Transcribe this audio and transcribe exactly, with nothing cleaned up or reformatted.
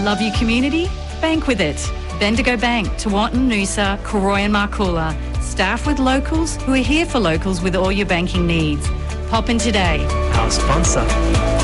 Love your community? Bank with it. Bendigo Bank, Tewantin, Noosa, Corroy and Marcoola. Staff with locals who are here for locals with all your banking needs. Pop in today. Our sponsor.